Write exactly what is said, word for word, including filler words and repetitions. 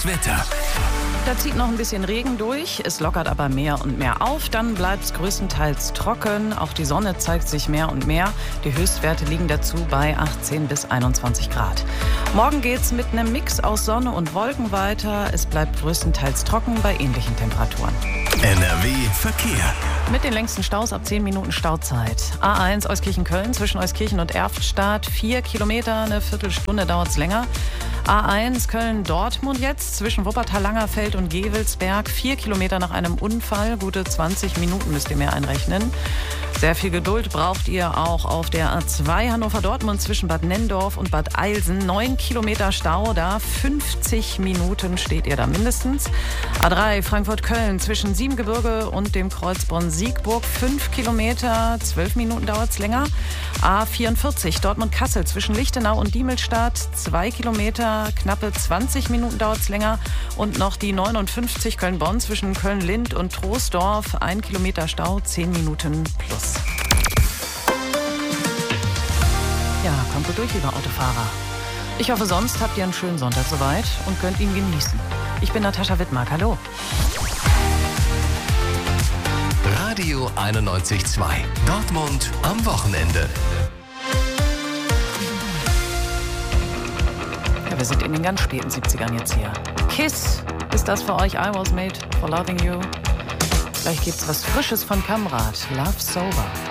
Wetter. Da zieht noch ein bisschen Regen durch, es lockert aber mehr und mehr auf. Dann bleibt es größtenteils trocken, auch die Sonne zeigt sich mehr und mehr. Die Höchstwerte liegen dazu bei achtzehn bis einundzwanzig Grad. Morgen geht's mit einem Mix aus Sonne und Wolken weiter. Es bleibt größtenteils trocken bei ähnlichen Temperaturen. N R W Verkehr. Mit den längsten Staus ab zehn Minuten Stauzeit. A eins Euskirchen-Köln zwischen Euskirchen und Erftstadt. vier Kilometer, eine Viertelstunde dauert es länger. A eins Köln-Dortmund jetzt zwischen Wuppertal-Langerfeld und Gevelsberg. vier Kilometer nach einem Unfall. Gute zwanzig Minuten müsst ihr mehr einrechnen. Sehr viel Geduld braucht ihr auch auf der A zwei Hannover-Dortmund zwischen Bad Nenndorf und Bad Eilsen. neun Kilometer Stau da. fünfzig Minuten steht ihr da mindestens. A drei Frankfurt-Köln zwischen Siebengebirge und dem Kreuz Bonn-Siegburg. fünf Kilometer, zwölf Minuten dauert es länger. A vierundvierzig Dortmund-Kassel zwischen Lichtenau und Diemelstadt. zwei Kilometer, knappe zwanzig Minuten dauert es länger. Und noch die neunundfünfzig Köln-Bonn zwischen Köln-Lind und Troisdorf. ein Kilometer Stau, zehn Minuten plus. Ja, kommt gut durch, lieber Autofahrer. Ich hoffe, sonst habt ihr einen schönen Sonntag soweit und könnt ihn genießen. Ich bin Natascha Wittmark, hallo. Radio einundneunzig Komma zwei. Dortmund am Wochenende. Ja, wir sind in den ganz späten siebzigern jetzt hier. Kiss, ist das für euch? I was made for loving you. Vielleicht gibt's was Frisches von Kamrat. Love Sober.